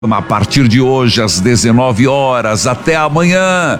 A partir de hoje, às 19 horas, até amanhã,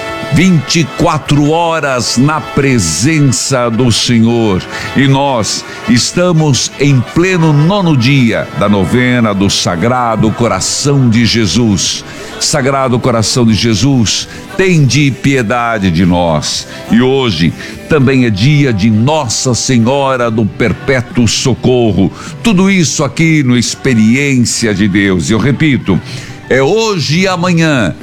24 horas na presença do Senhor. E nós estamos em pleno 9º dia da novena do Sagrado Coração de Jesus. Sagrado Coração de Jesus, tende piedade de nós. E hoje também é dia de Nossa Senhora do Perpétuo Socorro. Tudo isso aqui no Experiência de Deus. Eu repito, é hoje e amanhã,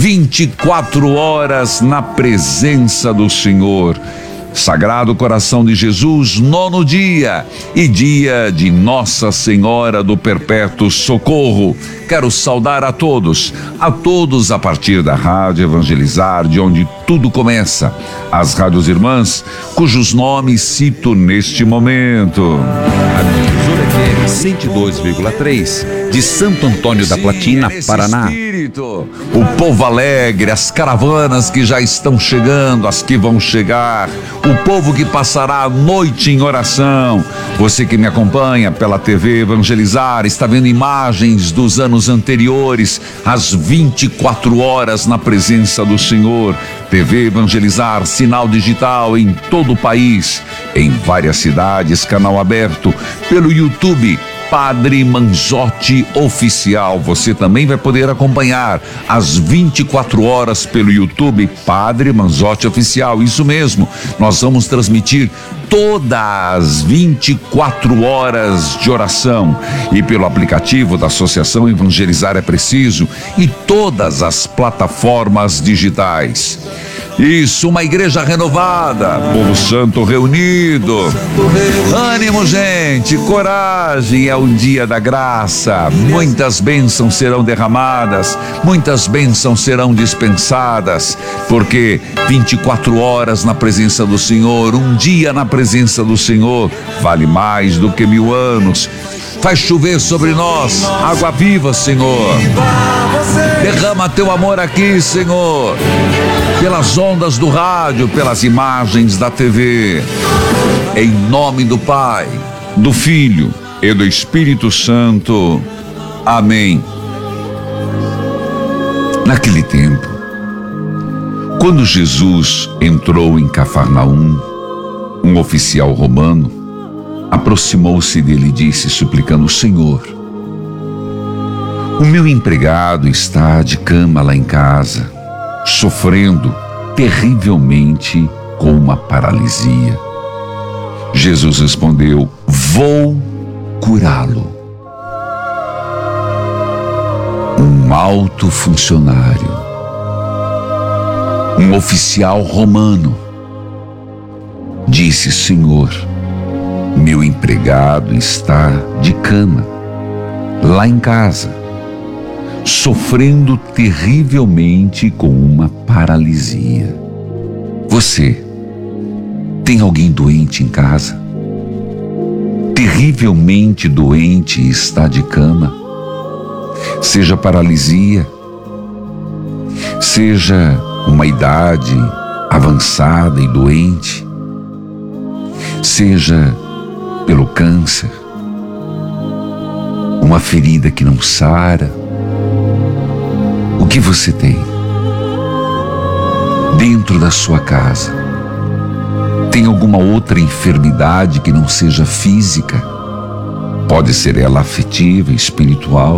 24 horas na presença do Senhor. Sagrado Coração de Jesus, 9º dia e dia de Nossa Senhora do Perpétuo Socorro. Quero saudar a todos a partir da Rádio Evangelizar, de onde tudo começa, as rádios irmãs, cujos nomes cito neste momento. A Difusora FM 102,3 de Santo Antônio da Platina, Paraná. O povo alegre, as caravanas que já estão chegando, as que vão chegar, o povo que passará a noite em oração. Você que me acompanha pela TV Evangelizar, está vendo imagens dos anos anteriores, às 24 horas na presença do Senhor. TV Evangelizar, sinal digital em todo o país, em várias cidades, canal aberto, pelo YouTube, Padre Manzotti Oficial. Você também vai poder acompanhar às 24 horas pelo YouTube, Padre Manzotti Oficial. Isso mesmo, nós vamos transmitir todas as 24 horas de oração, e pelo aplicativo da Associação Evangelizar é Preciso e todas as plataformas digitais. Isso, uma igreja renovada, povo santo reunido. Ânimo, gente, coragem, é o dia da graça. Muitas bênçãos serão derramadas, muitas bênçãos serão dispensadas, porque 24 horas na presença do Senhor, um dia na presença do Senhor, vale mais do que 1000 anos. Faz chover sobre nós água viva, Senhor. Derrama teu amor aqui, Senhor, pelas ondas do rádio, pelas imagens da TV. Em nome do Pai, do Filho e do Espírito Santo. Amém. Naquele tempo, quando Jesus entrou em Cafarnaum, um oficial romano aproximou-se dele e disse, suplicando: Senhor, o meu empregado está de cama lá em casa, sofrendo terrivelmente com uma paralisia. Jesus respondeu: vou curá-lo. Um alto funcionário, um oficial romano, disse: Senhor, meu empregado está de cama, lá em casa, sofrendo terrivelmente com uma paralisia. Você tem alguém doente em casa? Terrivelmente doente e está de cama? Seja paralisia, seja uma idade avançada e doente, seja pelo câncer, uma ferida que não sara. O que você tem dentro da sua casa? Tem alguma outra enfermidade que não seja física? Pode ser ela afetiva, espiritual.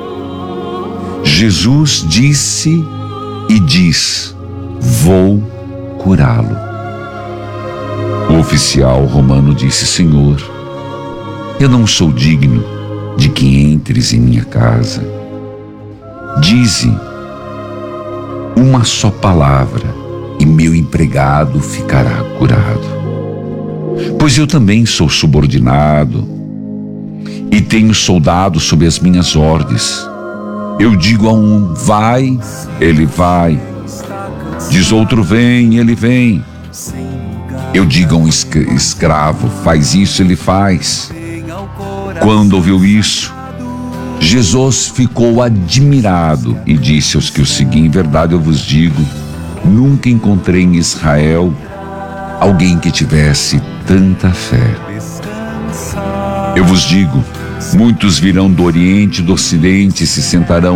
Jesus disse e diz: vou curá-lo. O oficial romano disse: Senhor, eu não sou digno de que entres em minha casa. Dize uma só palavra e meu empregado ficará curado. Pois eu também sou subordinado e tenho soldados sob as minhas ordens. Eu digo a um: vai, ele vai. Diz outro: vem, ele vem. Eu digo a um escravo: faz isso, ele faz. Quando ouviu isso, Jesus ficou admirado e disse aos que o seguiam: em verdade eu vos digo, nunca encontrei em Israel alguém que tivesse tanta fé. Eu vos digo Muitos virão do Oriente e do Ocidente e se sentarão